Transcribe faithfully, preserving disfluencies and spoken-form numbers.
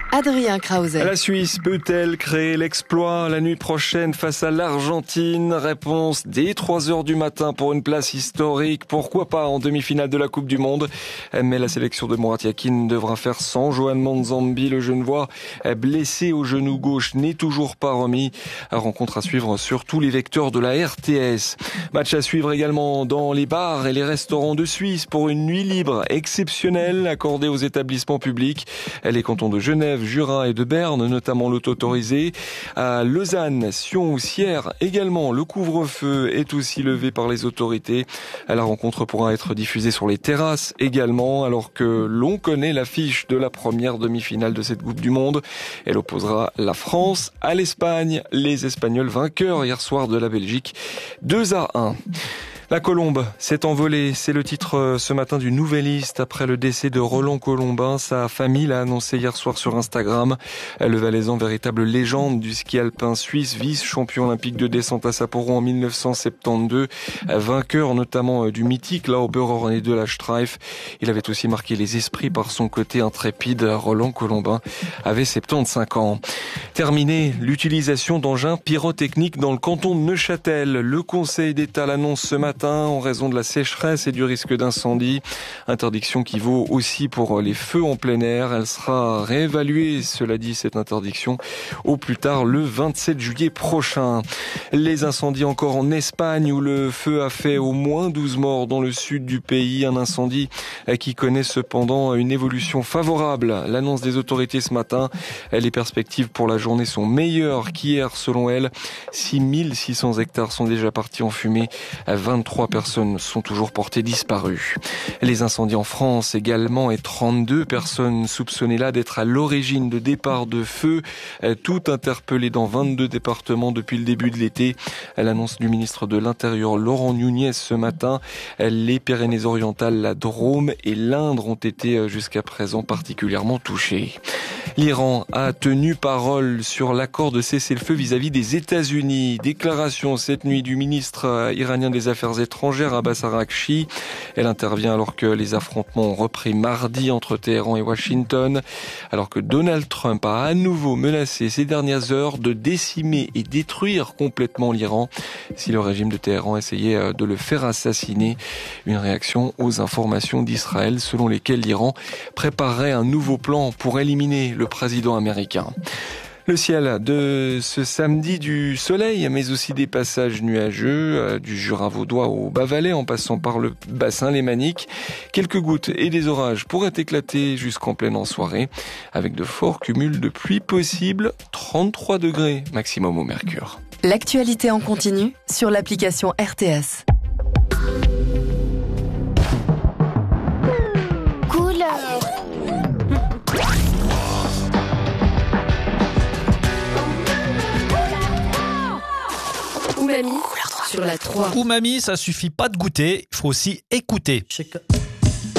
Adrien Krause. La Suisse peut-elle créer l'exploit la nuit prochaine face à l'Argentine? Réponse dès trois heures du matin pour une place historique. Pourquoi pas en demi-finale de la Coupe du Monde? Mais la sélection de Murat Yakin devra faire sans Johan Manzambi. Le Genevois, blessé au genou gauche, n'est toujours pas remis. Rencontre à suivre sur tous les vecteurs de la R T S. Match à suivre également dans les bars et les restaurants de Suisse pour une nuit libre exceptionnelle accordée aux établissements publics. Les cantons de Genève, Jura et de Berne, notamment l'auto-autorisé. À Lausanne, Sion ou Sierre, également, le couvre-feu est aussi levé par les autorités. La rencontre pourra être diffusée sur les terrasses également, alors que l'on connaît l'affiche de la première demi-finale de cette Coupe du Monde. Elle opposera la France à l'Espagne. Les Espagnols vainqueurs hier soir de la Belgique, deux à un. La Colombe s'est envolée, c'est le titre ce matin du Nouvelliste après le décès de Roland Colombin. Sa famille l'a annoncé hier soir sur Instagram. Le Valaisan, véritable légende du ski alpin suisse, vice-champion olympique de descente à Sapporo en mille neuf cent soixante-douze, vainqueur notamment du mythique Lauberhorn de la Streif. Il avait aussi marqué les esprits par son côté intrépide. Roland Colombin avait soixante-quinze ans. Terminé l'utilisation d'engins pyrotechniques dans le canton de Neuchâtel. Le Conseil d'État l'annonce ce matin en raison de la sécheresse et du risque d'incendie. Interdiction qui vaut aussi pour les feux en plein air. Elle sera réévaluée, cela dit, cette interdiction, au plus tard le vingt-sept juillet prochain. Les incendies encore en Espagne où le feu a fait au moins douze morts dans le sud du pays. Un incendie qui connaît cependant une évolution favorable. L'annonce des autorités ce matin. Les perspectives pour la journée sont meilleures qu'hier selon elle. six mille six cents hectares sont déjà partis en fumée. vingt-trois personnes sont toujours portées disparues. Les incendies en France également et trente-deux personnes soupçonnées là d'être à l'origine de départs de feu, toutes interpellées dans vingt-deux départements depuis le début de l'été. L'annonce du ministre de l'Intérieur Laurent Nunez ce matin. Les Pyrénées-Orientales, la Drôme et l'Indre ont été jusqu'à présent particulièrement touchées. L'Iran a tenu parole sur l'accord de cessez-le-feu vis-à-vis des États-Unis. Déclaration cette nuit du ministre iranien des Affaires étrangères Abbas Araghchi. Elle intervient alors que les affrontements ont repris mardi entre Téhéran et Washington, alors que Donald Trump a à nouveau menacé ces dernières heures de décimer et détruire complètement l'Iran si le régime de Téhéran essayait de le faire assassiner. Une réaction aux informations d'Israël selon lesquelles l'Iran préparerait un nouveau plan pour éliminer le président américain. Le ciel de ce samedi, du soleil, mais aussi des passages nuageux, du Jura vaudois au Bas-Valais, en passant par le bassin lémanique. Quelques gouttes et des orages pourraient éclater jusqu'en pleine en soirée, avec de forts cumuls de pluie possibles, trente-trois degrés maximum au mercure. L'actualité en continu sur l'application R T S. Umami sur la trois. Umami, ça suffit pas de goûter, il faut aussi écouter.